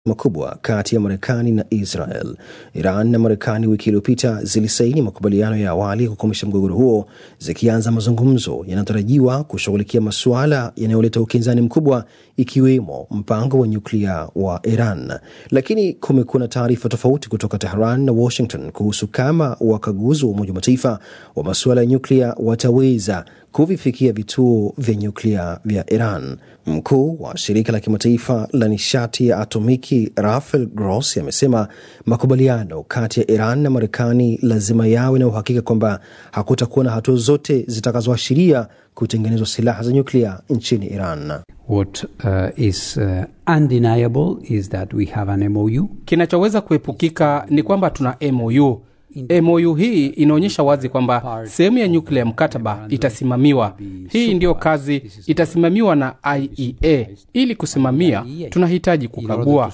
makubwa kati ya Marekani na Israel. Iran na Marekani wiki iliyopita zilisaini makubaliano ya awali kukomesha mgogoro huo, zikianza mazungumzo yanayotarajiwa kushughulikia masuala yanayoleta ukinzani mkubwa, ikiwemo mpango wa nyuklia wa Iran. Lakini kumekuwa na taarifa tofauti kutoka Tehran na Washington kuhusu kama wakaguzi wa Umoja wa Mataifa wa masuala ya nyuklia wataweza kuvifikia vituo vya nyuklia vya Iran. Mkuu wa shirika la kimataifa la nishati ya atomiki Rafael Grossi amesema makubaliano kati ya Iran na Marekani lazima yawe na uhakika kwamba hakutakuwa na hatua zote zitakazoashiria kutengenezwa silaha za nyuklia nchini Iran. What is undeniable is that we have an MOU. Kinachoweza kuepukika ni kwamba tuna MOU. MOU hii inaonyesha wazi kwamba sehemu ya nyuklia ya mkataba itasimamiwa. Hii ndio kazi itasimamiwa na IAEA. Ili kusimamia, tunahitaji kukagua.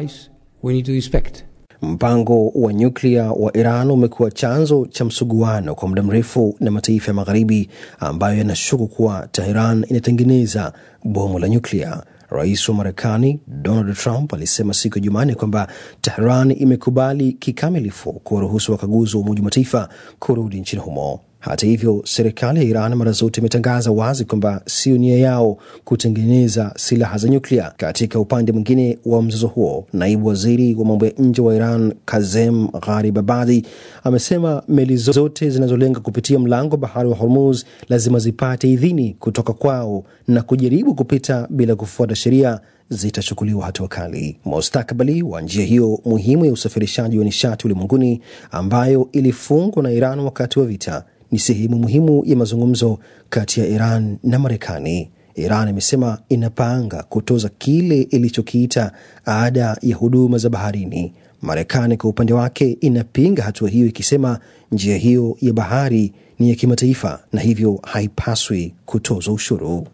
Mpango wa nyuklia wa Iran umekuwa chanzo cha msuguano kwa muda mrefu na mataifa ya magharibi ambayo yanashuku kuwa Tehran inatengeneza bomu la nyuklia. Rais wa Marekani Donald Trump alisema siku ya Jumanne kwamba Tehran imekubali kikamilifu kuruhusu wakaguzi wa Umoja wa Mataifa kurudi nchini humo. Hata hivyo, serikali ya Iran mara zote imetangaza wazi kwamba sio nia yao kutengeneza silaha za nyuklia. Katika upande mwingine wa mzozo huo, naibu waziri wa mambo ya nje wa Iran Kazem Gharibabadi amesema meli zote zinazolenga kupitia mlango bahari wa Hormuz lazima zipate idhini kutoka kwao, na kujaribu kupita bila kufuata sheria zitachukuliwa hatua kali. Mustakabali wa njia hiyo muhimu ya usafirishaji wa nishati ulimwenguni, ambayo ilifungwa na Iran wakati wa vita, ni sehemu muhimu ya mazungumzo kati ya Iran na Marekani. Iran imesema inapanga kutoza kile ilichokiita ada ya huduma za baharini. Marekani kwa upande wake inapinga hatua hiyo, ikisema njia hiyo ya bahari ni ya kimataifa na hivyo haipaswi kutozwa ushuru.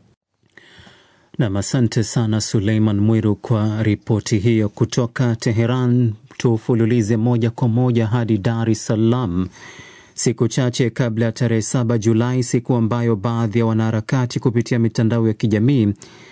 Na asante sana Suleiman Mwiru kwa ripoti hiyo kutoka Teheran. Tufululize moja kwa moja hadi Dar es Salaam. Siku chache kabla ya tarehe 7 Julai, siku ambayo baadhi ya wanaharakati kupitia mitandao ya kijamii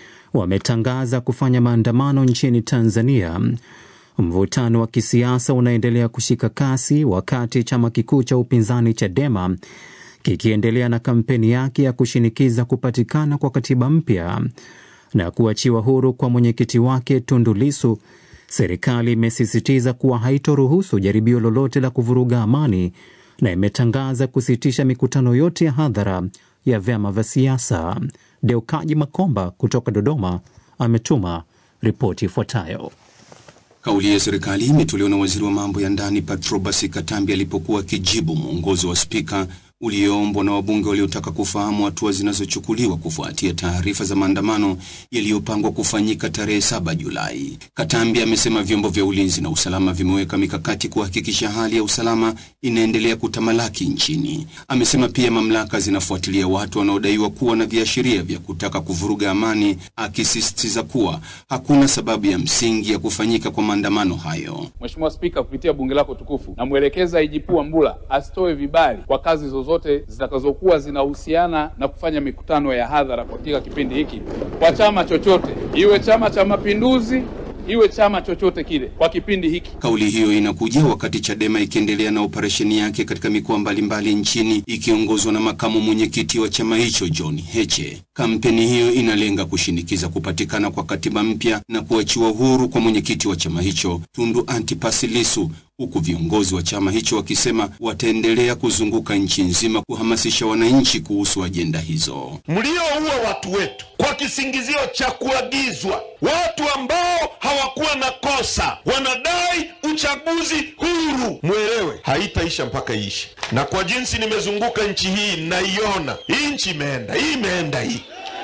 wametangaza kufanya maandamano nchini Tanzania, mvutano wa kisiasa unaendelea kushika kasi, wakati chama kikuu cha upinzani Chadema kikiendelea na kampeni yake ya kushinikiza kupatikana kwa katiba mpya na kuachiwa huru kwa mwenyekiti wake Tundu Lissu. Serikali imesisitiza kuwa haitoruhusu jaribio lolote la kuvuruga amani na imetangaza kusitisha mikutano yote ya hadhara ya vyama vya siasa. Deukaji Makomba kutoka Dodoma ametuma ripoti ifuatayo. Kauli ya serikali imetolewa na waziri wa mambo ya ndani Patrobas Katambi alipokuwa akijibu mwongozo wa spika ulioombwa na wabunge waliotaka kufahamu hatua zinazochukuliwa kufuatia taarifa za maandamano yaliyopangwa kufanyika tarehe 7 Julai. Katambi amesema vyombo vya ulinzi na usalama vimeweka mikakati kuhakikisha hali ya usalama inaendelea kutamalaki nchini. Amesema pia mamlaka zinafuatilia watu wanaodaiwa kuwa na viashiria vya kutaka kuvuruga amani, akisisitiza kuwa hakuna sababu ya msingi ya kufanyika kwa maandamano hayo. Mheshimiwa Spika, kupitia bunge lako tukufu, na mwelekeza IGP Wambura asitoe vibali kwa kazi zozote zitakazokuwa zinahusiana na kufanya mikutano ya hadhara katika kipindi hiki kwa chama chochote, iwe Chama cha Mapinduzi, iwe chama chochote kile kwa kipindi hiki. Kauli hiyo inakuja wakati Chadema ikiendelea na operesheni yake katika mikoa mbalimbali nchini, ikiongozwa na makamu mwenyekiti wa chama hicho John Heche. Kampeni hiyo inalenga kushinikiza kupatikana kwa katiba mpya na kuachiwa huru kwa mwenyekiti wa chama hicho Tundu Antipas Lissu, huku viongozi wa chama hicho wakisema wataendelea kuzunguka nchi nzima kuhamasisha wananchi kuhusu ajenda hizo. Mlioua watu wetu kwa kisingizio cha kuagizwa, watu ambao hawakuwa na kosa wanadai uchaguzi huru, mwelewe haitaisha mpaka iishe. Na kwa jinsi nimezunguka nchi hii naiona hii nchi imeenda, hii imeenda, hii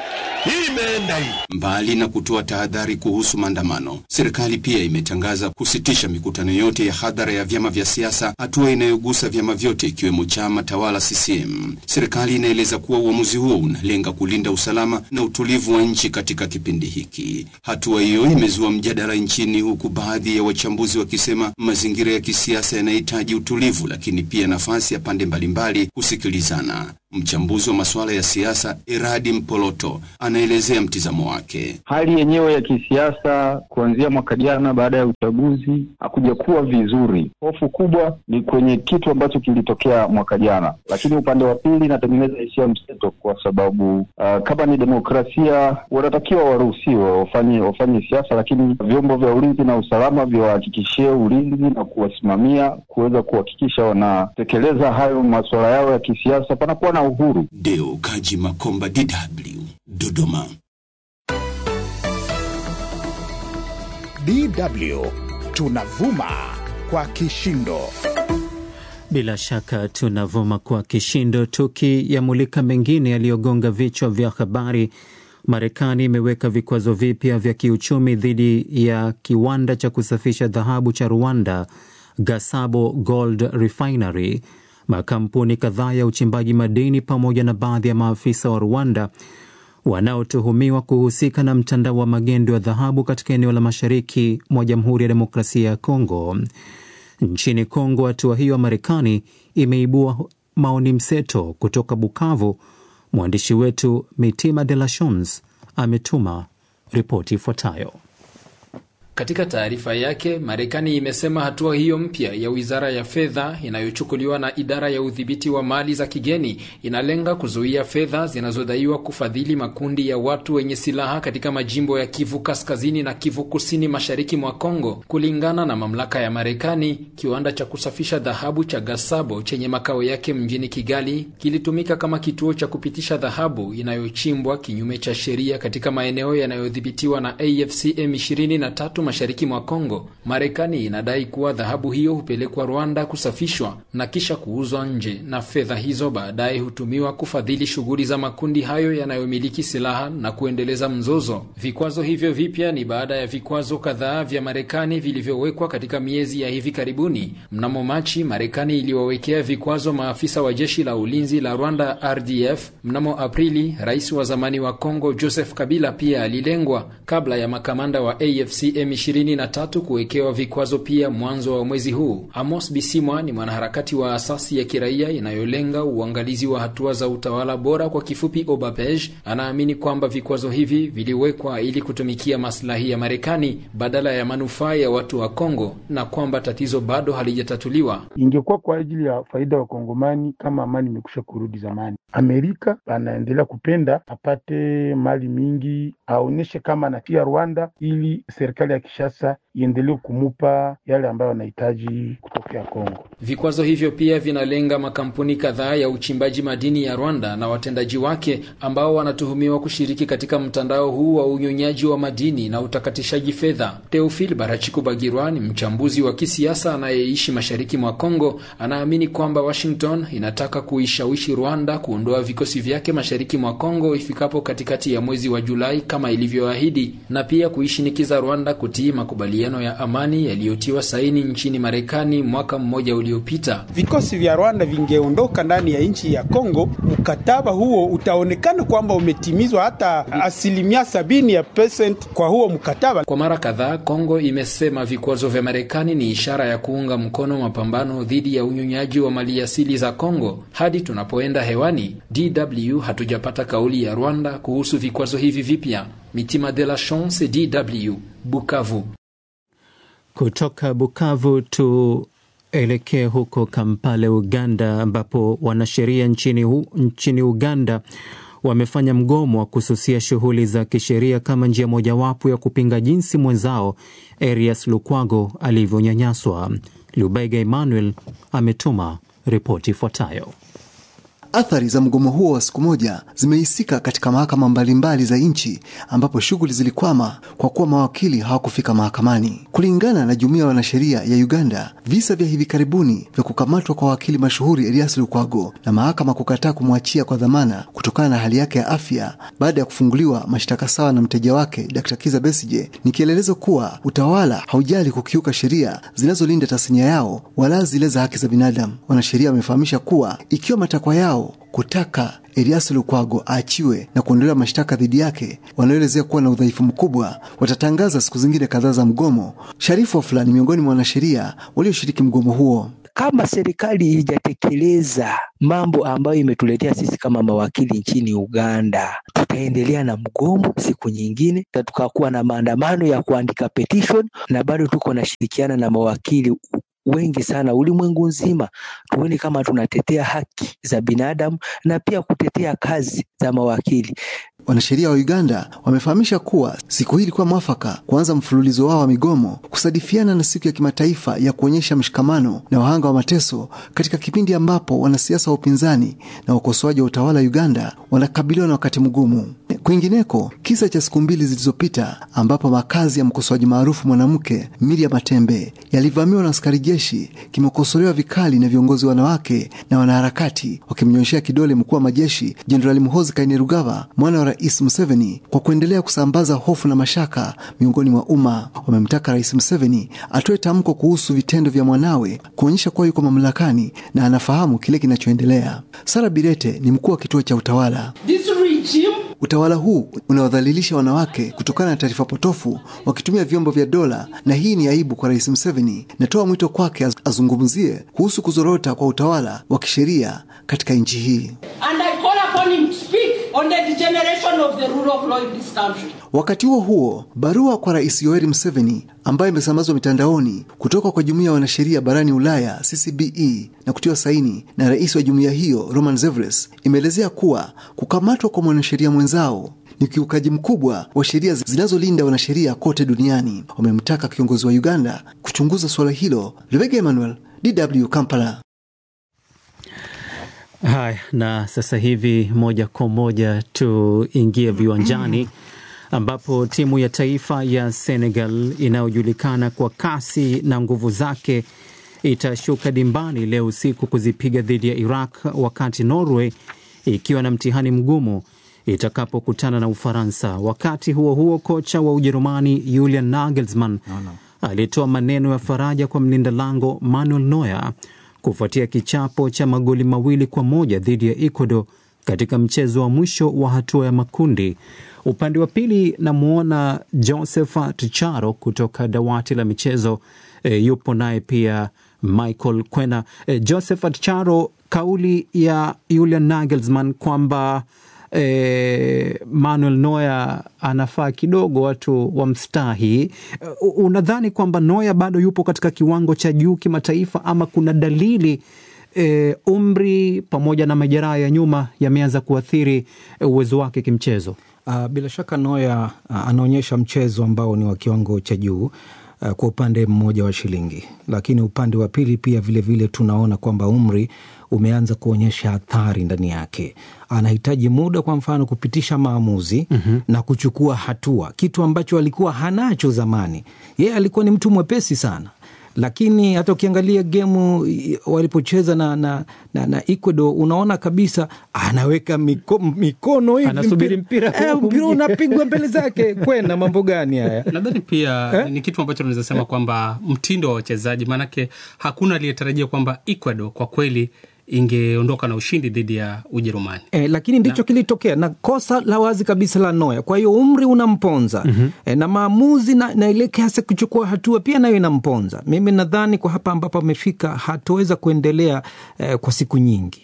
imeenda hii. Mbali na kutoa tahadhari kuhusu maandamano, serikali pia imetangaza kusitisha mikutano yote ya hadhara ya vyama vya siasa, hatua inayogusa vyama vyote ikiwemo chama tawala CCM. Serikali inaeleza kuwa uamuzi huo unalenga kulinda usalama na utulivu wa nchi katika kipindi hiki. Hatua hiyo imezua mjadala nchini, huku baadhi ya wachambuzi wakisema mazingira ya kisiasa yanahitaji utulivu, lakini pia nafasi ya pande mbalimbali kusikilizana. Mchambuzi wa masuala ya siasa Eradi Mpoloto anaelezea mtizamo wake. Hali yenyewe ya kisiasa kuanzia mwaka jana baada ya uchaguzi hakuja kuwa vizuri. Hofu kubwa ni kwenye kitu ambacho kilitokea mwaka jana, lakini upande wa pili inatengeneza hisia mseto, kwa sababu kama ni demokrasia wanatakiwa waruhusiwe wafanye siasa, lakini vyombo vya ulinzi na usalama viwahakikishie ulinzi na kuwasimamia kuweza kuhakikisha wanatekeleza hayo masuala yao ya kisiasa panakuwa na uhuru. Deo Kaji Makomba, DW, Dodoma. DW tunavuma kwa kishindo. Bila shaka tunavuma kwa kishindo. Tukiyamulika mengine yaliyogonga vichwa vya habari, Marekani imeweka vikwazo vipya vya kiuchumi dhidi ya kiwanda cha kusafisha dhahabu cha Rwanda, Gasabo Gold Refinery. Makampuni kadhaa ya uchimbaji madini pamoja na baadhi ya maafisa wa Rwanda wanaotuhumiwa kuhusika na mtandao wa magendo ya dhahabu katika eneo la mashariki mwa Jamhuri ya Demokrasia ya Kongo. Nchini Kongo, hatua hiyo ya Marekani imeibua maoni mseto. Kutoka Bukavu, mwandishi wetu Mitima de la Chance ametuma ripoti ifuatayo. Katika taarifa yake, Marekani imesema hatua hiyo mpya ya Wizara ya Fedha inayochukuliwa na Idara ya Udhibiti wa Mali za Kigeni inalenga kuzuia fedha zinazodaiwa kufadhili makundi ya watu wenye silaha katika majimbo ya Kivu Kaskazini na Kivu Kusini mashariki mwa Kongo. Kulingana na mamlaka ya Marekani, kiwanda cha kusafisha dhahabu cha Gasabo chenye makao yake mjini Kigali kilitumika kama kituo cha kupitisha dhahabu inayochimbwa kinyume cha sheria katika maeneo yanayodhibitiwa na AFC M23 mashariki mwa Kongo. Marekani inadai kuwa dhahabu hiyo hupelekwa Rwanda kusafishwa na kisha kuuzwa nje, na fedha hizo baadaye hutumiwa kufadhili shughuli za makundi hayo yanayomiliki silaha na kuendeleza mzozo. Vikwazo hivyo vipya ni baada ya vikwazo kadhaa vya Marekani vilivyowekwa katika miezi ya hivi karibuni. Mnamo Machi, Marekani iliwawekea vikwazo maafisa wa jeshi la ulinzi la Rwanda RDF. Mnamo Aprili, rais wa zamani wa Kongo Joseph Kabila pia alilengwa, kabla ya makamanda wa AFC M23 kuwekewa vikwazo pia mwanzo wa mwezi huu. Amos Bisimwa ni mwanaharakati wa asasi ya kiraia inayolenga uangalizi wa hatua za utawala bora, kwa kifupi OBAPEJ. Anaamini kwamba vikwazo hivi viliwekwa ili kutumikia maslahi ya Marekani badala ya manufaa ya watu wa Kongo, na kwamba tatizo bado halijatatuliwa. Ingekuwa kwa ajili ya faida wa Kongomani kama amani imekusha kurudi zamani. Amerika anaendelea kupenda apate mali mingi, aoneshe kama anatia Rwanda ili serikali ya Kishasa iendelee kumupa yale ambayo anahitaji kutokea Kongo. Vikwazo hivyo pia vinalenga makampuni kadhaa ya uchimbaji madini ya Rwanda na watendaji wake ambao wanatuhumiwa kushiriki katika mtandao huu wa unyonyaji wa madini na utakatishaji fedha. Teofil Barachikubagirwa ni mchambuzi wa kisiasa anayeishi mashariki mwa Kongo. Anaamini kwamba Washington inataka kuishawishi Rwanda kuondoa vikosi vyake mashariki mwa Kongo ifikapo katikati ya mwezi wa Julai kama ilivyoahidi, na pia kuishinikiza Rwanda kutii makubaliano ya amani yaliyotiwa saini nchini Marekani mwaka mmoja uliopita. Vikosi vya Rwanda vingeondoka ndani ya nchi ya Kongo, mkataba huo utaonekana kwamba umetimizwa hata 70% kwa huo mkataba. Kwa mara kadhaa, Kongo imesema vikwazo vya Marekani ni ishara ya kuunga mkono mapambano dhidi ya unyonyaji wa maliasili za Kongo. Hadi tunapoenda hewani, DW hatujapata kauli ya Rwanda kuhusu vikwazo hivi vipya. Mitima de la Chance, DW, Bukavu. Kutoka Bukavu tuelekee huko Kampala, Uganda, ambapo wanasheria nchini Uganda wamefanya mgomo wa kususia shughuli za kisheria kama njia mojawapo ya kupinga jinsi mwenzao Erias Lukwago alivyonyanyaswa. Lubega Emmanuel ametuma ripoti ifuatayo. Athari za mgomo huo wa siku moja zimehisika katika mahakama mbalimbali za nchi, ambapo shughuli zilikwama kwa kuwa mawakili hawakufika mahakamani. Kulingana na jumuiya ya wanasheria ya Uganda, visa vya hivi karibuni vya kukamatwa kwa wakili mashuhuri Erias Lukwago na mahakama kukataa kumwachia kwa dhamana kutokana na hali yake ya afya baada ya kufunguliwa mashtaka sawa na mteja wake Dr. Kiza Besije ni kielelezo kuwa utawala haujali kukiuka sheria zinazolinda tasnia yao wala zile za haki za binadamu. Wanasheria wamefahamisha kuwa ikiwa matakwa yao kutaka Erias Lukwago aachiwe na kuondolewa mashtaka dhidi yake wanaelezea kuwa na udhaifu mkubwa, watatangaza siku zingine kadhaa za mgomo. Sharifu Wafula ni miongoni mwa wanasheria walioshiriki mgomo huo. kama serikali haijatekeleza mambo ambayo imetuletea sisi kama mawakili nchini Uganda, tutaendelea na mgomo siku nyingine, tukakuwa na maandamano ya kuandika petition, na bado tuko na shirikiana na mawakili wengi sana ulimwengu nzima, tuone kama tunatetea haki za binadamu na pia kutetea kazi za mawakili. Wanasheria wa Uganda wamefahamisha kuwa siku hii ilikuwa mwafaka kuanza mfululizo wao wa migomo kusadifiana na siku ya kimataifa ya kuonyesha mshikamano na wahanga wa mateso, katika kipindi ambapo wanasiasa wa upinzani na wakosoaji wa utawala wa Uganda wanakabiliwa na wakati mgumu. Kwingineko, kisa cha siku 2 zilizopita ambapo makazi ya mkosoaji maarufu mwanamke Miriam Matembe yalivamiwa na askari jeshi kimekosolewa vikali na viongozi wanawake na wanaharakati, wakimnyoshea kidole mkuu wa majeshi Jenerali Muhoozi Kainerugaba, mwana wa Rais Museveni, kwa kuendelea kusambaza hofu na mashaka miongoni mwa umma. Wamemtaka Rais Museveni atoe tamko kuhusu vitendo vya mwanawe, kuonyesha kuwa yuko mamlakani na anafahamu kile kinachoendelea. Sara Birete ni mkuu wa kituo cha utawala. Utawala huu unawadhalilisha wanawake kutokana na taarifa potofu wakitumia vyombo vya dola, na hii ni aibu kwa Rais Museveni. Natoa mwito kwake azungumzie kuhusu kuzorota kwa utawala wa kisheria katika nchi hii. And I call upon him to speak on the degeneration of the rule of law in this country. Wakati huo, barua kwa Rais Yoweri Museveni ambayo imesambazwa mitandaoni kutoka kwa Jumuiya ya Wanasheria Barani Ulaya CCBE na kutiwa saini na rais wa jumuiya hiyo Roman Zevres imeelezea kuwa kukamatwa kwa mwanasheria mwenzao ni kiukaji mkubwa wa sheria zinazolinda wanasheria kote duniani. Wamemtaka kiongozi wa Uganda kuchunguza swala hilo. Lubega Emmanuel, DW Kampala. Haya, na sasa hivi moja kwa moja tuingie viwanjani ambapo timu ya taifa ya Senegal inayojulikana kwa kasi na nguvu zake itashuka dimbani leo usiku kuzipiga dhidi ya Iraq, wakati Norway ikiwa na mtihani mgumu itakapokutana na Ufaransa. Wakati huo huo, kocha wa Ujerumani Julian Nagelsmann alitoa maneno ya faraja kwa mlinda lango Manuel Neuer kufuatia kichapo cha magoli 2-1 dhidi ya Ecuador katika mchezo wa mwisho wa hatua ya makundi. Upande wa pili namuona Josephat Charo kutoka dawati la michezo, yupo naye pia Michael Kwena. Josephat Charo, kauli ya Julian Nagelsmann kwamba Manuel Neuer anafaa kidogo watu wamstahi, unadhani kwamba Neuer bado yupo katika kiwango cha juu kimataifa, ama kuna dalili umri pamoja na majeraha ya nyuma yameanza kuathiri uwezo wake kimchezo? Bila shaka Neuer anaonyesha mchezo ambao ni wa kiwango cha juu kwa upande mmoja wa shilingi, lakini upande wa pili pia vile vile tunaona kwamba umri umeanza kuonyesha athari ndani yake. Anahitaji muda, kwa mfano kupitisha maamuzi na kuchukua hatua, kitu ambacho alikuwa hanacho zamani. Yeye alikuwa ni mtu mwepesi sana, lakini hata ukiangalia gemu walipocheza na Ecuador, unaona kabisa anaweka mikono hivi, anasubiri mpira unapigwa mbele zake. Kwena mambo gani haya? Nadhani pia ni kitu ambacho tunaweza sema kwamba mtindo wa wachezaji, manake hakuna aliyetarajia kwamba Ecuador kwa kweli ingeondoka na ushindi dhidi ya Ujerumani. Lakini ndicho kilitokea, na kosa la wazi kabisa la Neuer. Kwa hiyo umri unamponza, na maamuzi na ile kiasi kuchukua hatua pia nayo inamponza. Mimi nadhani kwa hapa ambapo amefika hataweza kuendelea kwa siku nyingi.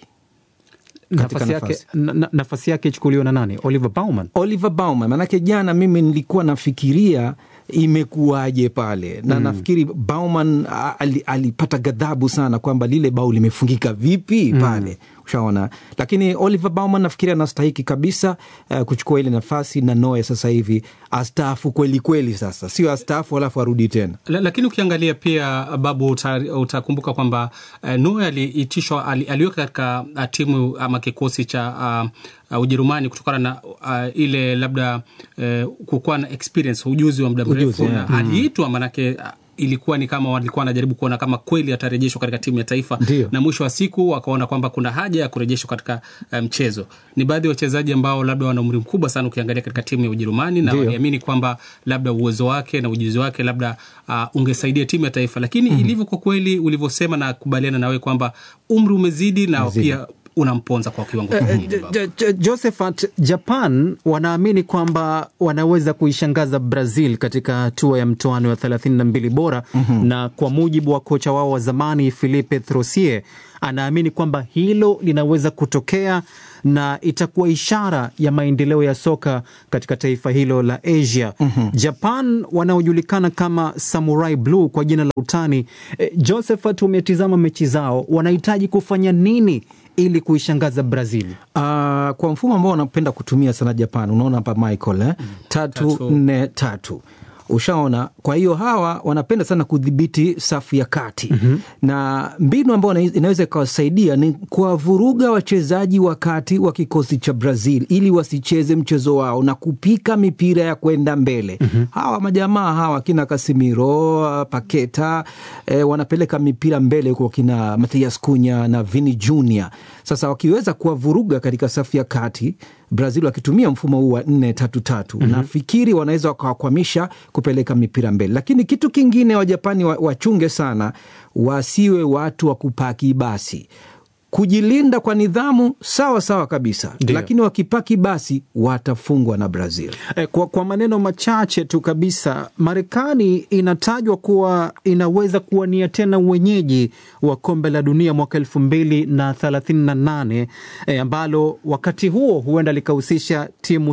Nafasi yake ichukuliwa na nani? Oliver Baumann. Manake jana mimi nilikuwa nafikiria imekuwaje pale, na nafikiri Baumann alipata ghadhabu sana kwamba lile bao limefungika vipi pale, ushaona. Lakini Oliver Baumann nafikiri anastahiki kabisa kuchukua ile nafasi, na Neuer sasa hivi astaafu kweli kweli, sasa sio astaafu alafu arudi tena. Lakini ukiangalia pia Babu, utakumbuka kwamba Neuer aliitishwa, aliweka katika timu ama kikosi cha Ujerumani kutokana na ile labda kukuwa na experience, ujuzi wa muda mrefu. Aliitwa manake ilikuwa ni kama walikuwa wanajaribu kuona kama kweli atarejeshwa katika timu ya taifa. Ndiyo. Na mwisho wa siku wakaona kwamba kuna haja ya kurejeshwa katika mchezo. Ni baadhi ya wachezaji ambao labda wana umri mkubwa sana ukiangalia katika timu ya Ujerumani, na waliamini kwamba labda uwezo wake na ujuzi wake labda ungesaidia timu ya taifa. Lakini ilivyo kwa kweli ulivyosema, na kubaliana nawe kwamba umri umezidi, na pia unamponza kwa kiwango kingine. Josephat, Japan wanaamini kwamba wanaweza kuishangaza Brazil katika hatua ya mtoano ya 32 bora na kwa mujibu wa kocha wao wa zamani Filipe Troussier anaamini kwamba hilo linaweza kutokea na itakuwa ishara ya maendeleo ya soka katika taifa hilo la Asia. Japan wanaojulikana kama Samurai Blue kwa jina la utani. Josephat, umetizama mechi zao, wanahitaji kufanya nini ili kuishangaza Brazil? Kwa mfumo ambao wanapenda kutumia sana Japan, unaona hapa Michael 3-4-3. Ushaona, kwa hiyo hawa wanapenda sana kudhibiti safu ya kati. Na mbinu ambayo inaweza ikawasaidia ni kuwavuruga wachezaji wa kati wa kikosi cha Brazil ili wasicheze mchezo wao na kupika mipira ya kwenda mbele. Hawa majamaa hawa kina Casemiro, Paqueta, wanapeleka mipira mbele kwa kina Matias Cunha na Vini Junior. Sasa wakiweza kuwavuruga katika safu ya kati, Brazil wakitumia mfumo huu wa 4-3-3, nafikiri wanaweza wakawakwamisha kupeleka mipira mbele. Lakini kitu kingine wa Japani wachunge sana, wasiwe watu wa kupaki basi. Kujilinda kwa nidhamu sawa sawa kabisa. Dio. Lakini wakipaki basi watafungwa na Brazil. Kwa maneno machache tu kabisa, Marekani inatajwa kuwa inaweza kuwania tena wenyeji wa kombe la dunia mwaka 2038 ambalo wakati huo huenda likahusisha timu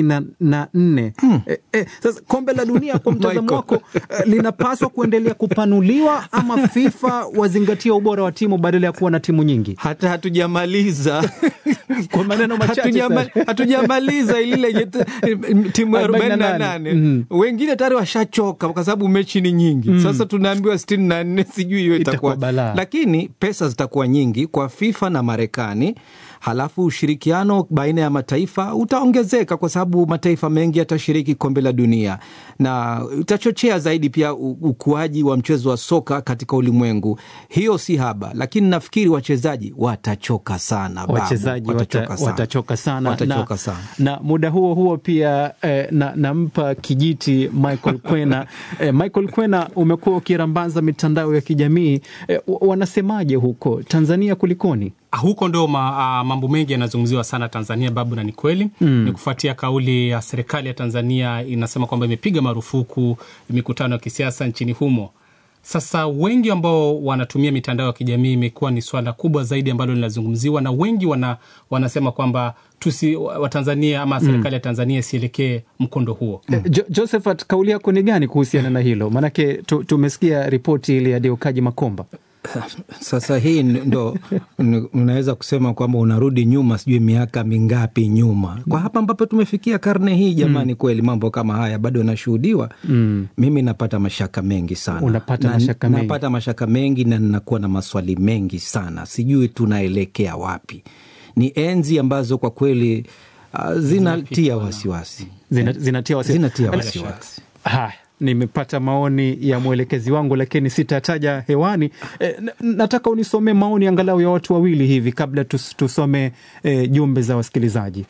64. Sasa kombe la dunia kwa mtazamo wako linapaswa kuendelea kupanuliwa ama FIFA wazingatia ubora wa timu badala ya kuwa na timu nyingi? Hata hatujamaliza kwa maneno machache hatujamaliza ile timu 48. Wengine tayari washachoka kwa sababu mechi ni nyingi. Sasa tunaambiwa 64, sijui hiyo itakuwa. Lakini pesa zitakuwa nyingi kwa FIFA na Marekani. Halafu ushirikiano baina ya mataifa utaongezeka kwa sababu mataifa mengi yatashiriki kombe la dunia, na itachochea zaidi pia ukuaji wa mchezo wa soka katika ulimwengu. Hiyo si haba, lakini nafikiri wachezaji watachoka sana. Watachoka sana. Na muda huo pia nampa kijiti Michael Kwena. Michael Kwena, umekuwa ukirambaza mitandao ya kijamii, wanasemaje huko Tanzania, kulikoni? Huko ndo mambo mengi yanazungumziwa sana Tanzania, Babu, na ni kweli. Ni kufuatia kauli ya serikali ya Tanzania inasema kwamba imepiga marufuku mikutano ya kisiasa nchini humo. Sasa wengi ambao wanatumia mitandao ya kijamii imekuwa ni swala kubwa zaidi ambalo linazungumziwa, na wengi wanasema kwamba Watanzania ama serikali ya Tanzania isielekee mkondo huo. Josephat, kauli yako ni gani kuhusiana na hilo? Maanake tumesikia ripoti ile ya Deukaji Makomba. Sasa hii ndo unaweza kusema kwamba unarudi nyuma sijui miaka mingapi nyuma. Kwa hapa ambapo tumefikia karne hii jamani, kweli mambo kama haya bado yanashuhudiwa. Mimi napata mashaka mengi sana. Napata mashaka mengi na ninakuwa na maswali mengi sana. Sijui tunaelekea wapi. Ni enzi ambazo kwa kweli zinatia wasiwasi. Zinatia wasiwasi. Nimepata maoni ya mwelekezi wangu lakini sitataja hewani. Nataka unisome maoni angalau ya watu wawili hivi kabla tusome jumbe za wasikilizaji.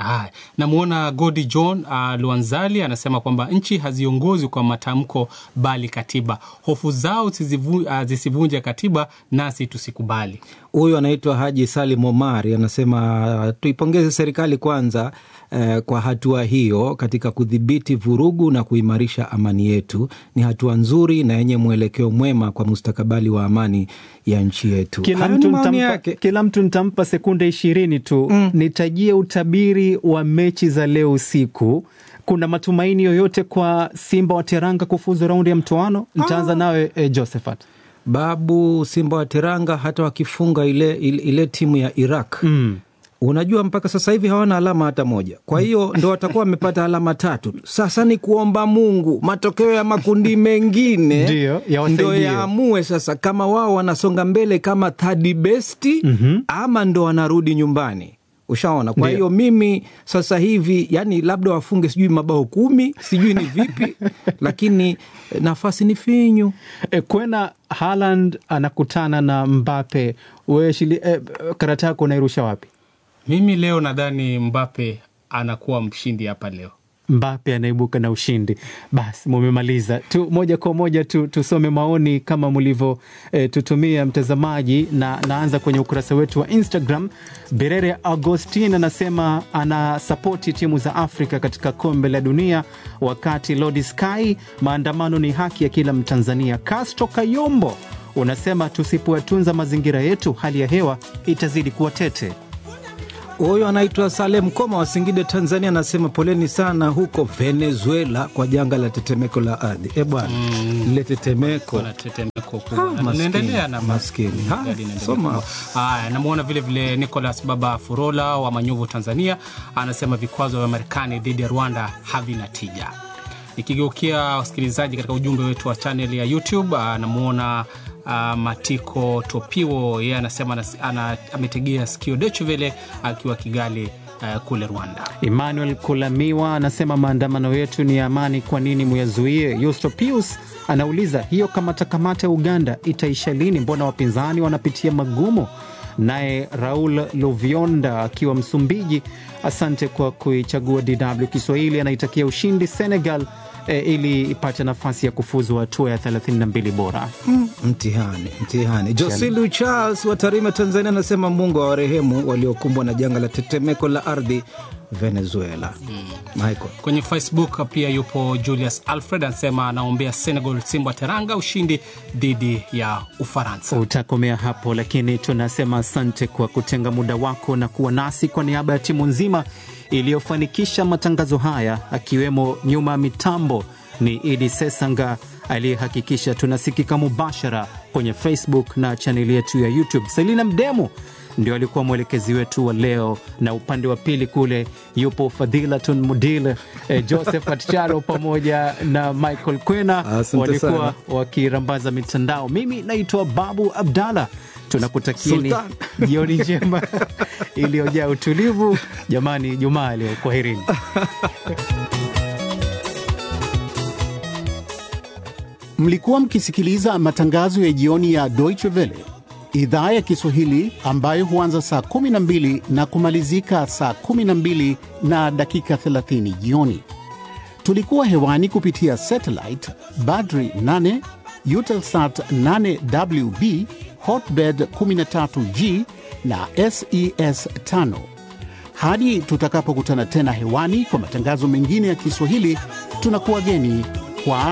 Namuona Godi John Luanzali anasema kwamba nchi haziongozwi kwa matamko bali katiba. Hofu zao zisivunje katiba, nasi tusikubali. Huyu anaitwa Haji Salim Omari anasema tuipongeze serikali kwanza kwa hatua hiyo katika kudhibiti vurugu na kuimarisha amani yetu. Ni hatua nzuri na yenye mwelekeo mwema kwa mustakabali wa amani ya nchi yetu. Kila mtu nitampa sekunde 20 tu. Nitajie utabiri wa mechi za leo usiku. Kuna matumaini yoyote kwa Simba wa Teranga kufuzu raundi ya mtoano? Nitaanza nawe Josephat. Babu, Simba wa Teranga hata wakifunga ile timu ya Iraq, unajua mpaka sasa hivi hawana alama hata moja. Kwa hiyo ndo watakuwa wamepata alama 3. Sasa ni kuomba Mungu matokeo ya makundi mengine ndo yaamue sasa kama wao wanasonga mbele kama third best ama ndo wanarudi nyumbani. Ushaona? Kwa hiyo mimi sasa hivi yani labda wafunge sijui mabao 10, sijui ni vipi lakini nafasi ni finyu. Kwena Haaland anakutana na Mbappe. Wewe karata yako unairusha wapi? Mimi leo nadhani Mbappe anakuwa mshindi hapa leo. Mbappe anaibuka na ushindi. Basi mumemaliza tu, moja kwa moja tusome maoni kama mlivyo tutumia mtazamaji, na naanza kwenye ukurasa wetu wa Instagram. Berere Agustin anasema ana support timu za Afrika katika kombe la dunia, wakati Lord Sky, maandamano ni haki ya kila Mtanzania. Castro Kayombo unasema tusipoyatunza mazingira yetu, hali ya hewa itazidi kuwa tete. Huyo anaitwa Salem Koma wa Singida, Tanzania, anasema poleni sana huko Venezuela kwa janga la tetemeko la ardhi. Bwana, ile tetemeko kubwa. Naendelea na maskini. Soma. Namuona vile vile Nicholas Baba Furola wa Manyovu, Tanzania, anasema vikwazo vya Marekani dhidi ya Rwanda havina tija. Nikigeukia wasikilizaji katika ujumbe wetu wa channel ya YouTube, namuona Matiko Topiwo, yeye anasema ametegea sikio Deutsche Welle akiwa Kigali kule Rwanda. Emmanuel Kulamiwa anasema maandamano yetu ni amani, kwa nini muyazuie? Yusto Pius anauliza hiyo kamata Uganda itaisha lini, mbona wapinzani wanapitia magumu? Naye Raul Lovionda akiwa Msumbiji, asante kwa kuichagua DW Kiswahili, anaitakia ushindi Senegal ili ipate nafasi ya kufuzu hatua ya 32 bora. Mtihani. Josilu Charles wa Tarime, Tanzania, anasema Mungu wa warehemu waliokumbwa na janga la tetemeko la ardhi Venezuela. Michael. Kwenye Facebook pia yupo Julius Alfred, anasema anaombea Senegal Simba Teranga ushindi dhidi ya Ufaransa. Utakomea hapo, lakini tunasema asante kwa kutenga muda wako na kuwa nasi. Kwa niaba ya timu nzima iliyofanikisha matangazo haya, akiwemo nyuma mitambo ni Idi Sesanga aliyehakikisha tunasikika mubashara kwenye Facebook na chaneli yetu ya YouTube. Selina Mdemu ndio alikuwa mwelekezi wetu wa leo, na upande wa pili kule yupo Fadhilatun Mudile, Joseph Atcharo pamoja na Michael Kwena walikuwa wakirambaza mitandao. Mimi naitwa Babu Abdalla. Tunakutakieni jioni njema iliyojaa utulivu. Jamani, Jumaa leo, kwaherini. Mlikuwa mkisikiliza matangazo ya jioni ya Deutsche Welle, idhaa ya Kiswahili, ambayo huanza saa 12 na kumalizika saa 12 na dakika 30 jioni. Tulikuwa hewani kupitia satellite Badri 8, Eutelsat 8WB, Hotbird 13G na SES 5. Hadi tutakapokutana tena hewani kwa matangazo mengine ya Kiswahili, tunakuwageni kwa